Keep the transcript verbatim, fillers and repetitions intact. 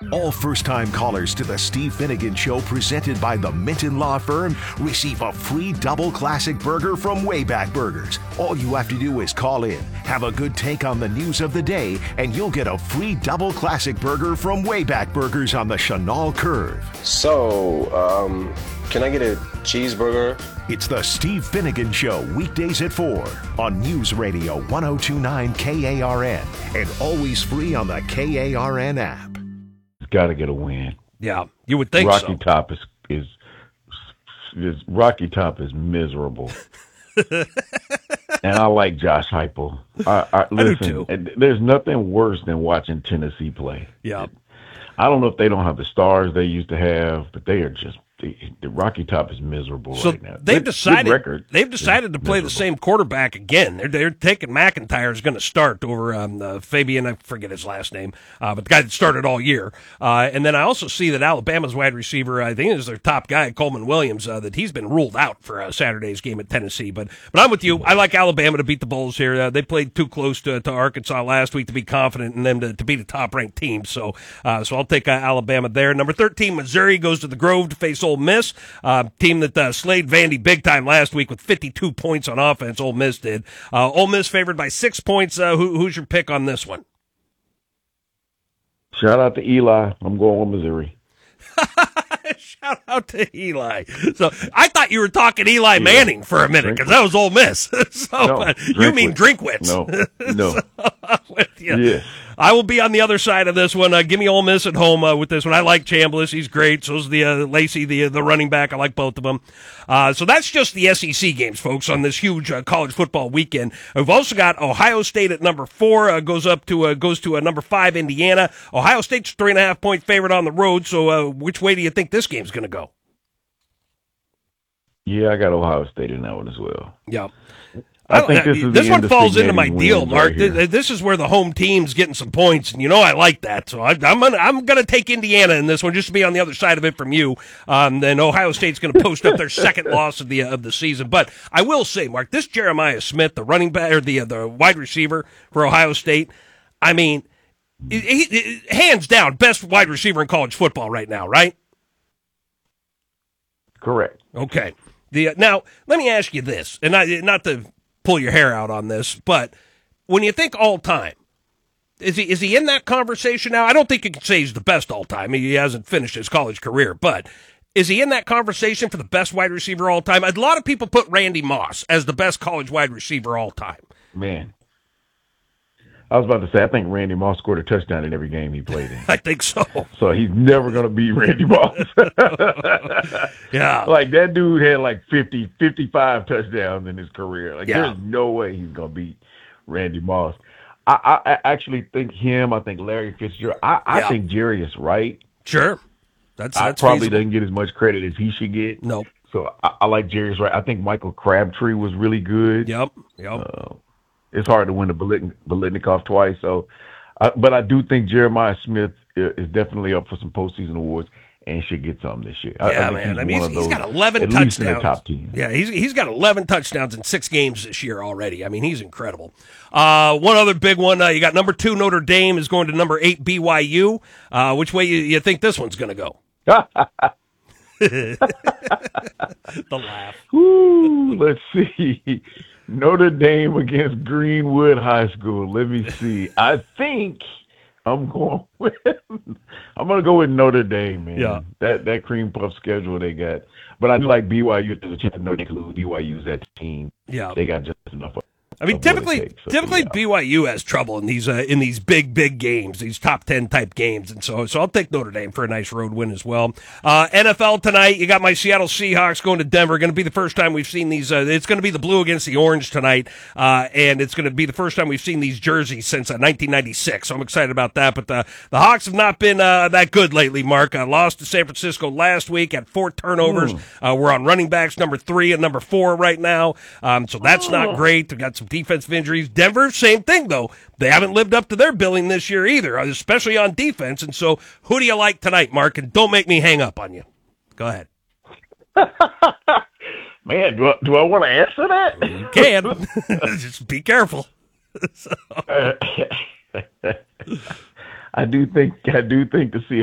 All first-time callers to the Steve Finnegan Show presented by the Minton Law Firm receive a free double classic burger from Wayback Burgers. All you have to do is call in, have a good take on the news of the day, and you'll get a free double classic burger from Wayback Burgers on the Chenal Curve. So, um, can I get a cheeseburger? It's the Steve Finnegan Show, weekdays at four on News Radio one oh two point nine K A R N and always free on the K A R N app. Got to get a win. Yeah, you would think Rocky so. Top is is is Rocky Top is miserable, and I like Josh Heupel. I, I, listen, I do too. There's nothing worse than watching Tennessee play. Yeah, I don't know if they don't have the stars they used to have, but they are just the, the Rocky Top is miserable so right now. They've Good, decided good record. they've decided to play miserable. the same quarterback again. They're they're taking McIntyre is going to start over um, uh, Fabian. I forget his last name, uh, but the guy that started all year. Uh, and then I also see that Alabama's wide receiver, I think is their top guy, Coleman Williams, uh, that he's been ruled out for uh, Saturday's game at Tennessee. But but I'm with you. I like Alabama to beat the Bulls here. Uh, they played too close to, to Arkansas last week to be confident in them to, to beat a top ranked team. So uh, so I'll take uh, Alabama there. Number thirteen, Missouri goes to the Grove to face Ole Miss. Uh, team that uh, slayed Vandy big time last week with fifty-two points on offense. Ole Miss did. Uh, Ole Miss favored by six points. Uh, who, who's your pick on this one? Shout out to Eli. I'm going with Missouri. Shout out to Eli. So I thought you were talking Eli Manning for a minute because that was Ole Miss. so No, uh, you mean Drinkwitz? No, no. so, I'm with you. Yeah. I will be on the other side of this one. Uh, give me Ole Miss at home uh, with this one. I like Chambliss. He's great. So's the uh, Lacey, the uh, the running back. I like both of them. Uh, so that's just the S E C games, folks, on this huge uh, college football weekend. We've also got Ohio State at number four. Uh, goes up to uh, goes to uh, number five, Indiana. Ohio State's three and a half point favorite on the road. So uh, which way do you think this game's going to go? Yeah, I got Ohio State in that one as well. Yeah. I think this is this the one falls into my indesignating deal, wins Mark. right here. This, this is where the home team's getting some points, and you know I like that. So I, I'm gonna I'm gonna take Indiana in this one just to be on the other side of it from you. Um, then Ohio State's gonna post up their second loss of the of the season. But I will say, Mark, this Jeremiah Smith, the running back or the uh, the wide receiver for Ohio State, I mean, he, he, hands down, best wide receiver in college football right now, right? Correct. Okay. The now let me ask you this, and I, not to pull your hair out on this, but when you think all time, is he is he in that conversation now? I don't think you can say he's the best all time. He hasn't finished his college career, but is he in that conversation for the best wide receiver all time? A lot of people put Randy Moss as the best college wide receiver all time. Man, I was about to say, I think Randy Moss scored a touchdown in every game he played in. I think so. So he's never going to beat Randy Moss. Yeah. Like, that dude had like fifty, fifty-five touchdowns in his career. Like, Yeah. there's no way he's going to beat Randy Moss. I, I, I actually think him, I think Larry Fitzgerald, I, I Yeah. think Jerry is right. Sure. That's, I that's probably feasible. doesn't get as much credit as he should get. Nope. So I, I like Jerry's right. I think Michael Crabtree was really good. Yep. Yep. Uh, it's hard to win the Bolitn- Bolitnikoff twice. So, uh, but I do think Jeremiah Smith is, is definitely up for some postseason awards and should get some this year. I, Yeah, I think man. He's I mean, one he's, of he's those, got eleven at touchdowns. least in the top ten. Yeah, he's he's got eleven touchdowns in six games this year already. I mean, he's incredible. Uh, one other big one. Uh, you got number two Notre Dame is going to number eight B Y U. Uh, which way you, you think this one's going to go? The laugh. Woo, let's see. Notre Dame against Greenwood High School. Let me see. I think I'm going with I'm gonna go with Notre Dame, man. Yeah. That that cream puff schedule they got. But I do like B Y U. There's a chance Notre Dame can lose. B Y U's that team. Yeah. They got just enough. I mean, of what it typically, takes. So, typically yeah. B Y U has trouble in these uh, in these big, big games, these top ten type games, and so so I'll take Notre Dame for a nice road win as well. Uh, N F L tonight, you got my Seattle Seahawks going to Denver. Going to be the first time we've seen these. Uh, it's going to be the blue against the orange tonight, uh, and it's going to be the first time we've seen these jerseys since uh, nineteen ninety-six. So I'm excited about that. But the the Hawks have not been uh, that good lately. Mark uh, lost to San Francisco last week, had four turnovers. Mm. Uh, we're on running backs number three and number four right now, um, so that's not great. We got some defensive injuries. Denver, same thing, though. They haven't lived up to their billing this year either, especially on defense. And so who do you like tonight, Mark? And don't make me hang up on you. Go ahead. Man, do I, do I want to answer that? You can. Just be careful. So. I do think I do think the Seahawks